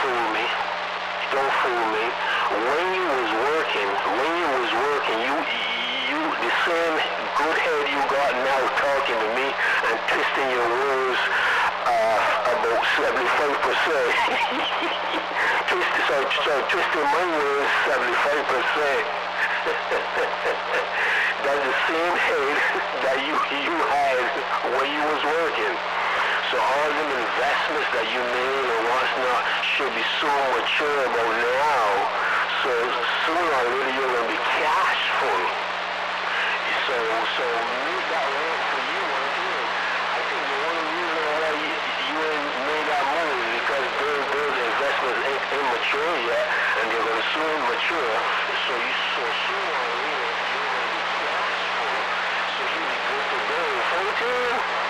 fool me. Don't fool me. When you was working, the same good head you got now talking to me and twisting your words about 75%. Twisting my words 75%. That's the same head that you had when you was working. So all them investments that you made and what's not should be so mature about now. So sooner or later you're gonna be cash full. So make that work for you right here. I think the only reason why you ain't made that move is because those investments ain't immature yet, and they're gonna soon mature. So sooner or later you're gonna be cash full. So you be good to go. 14.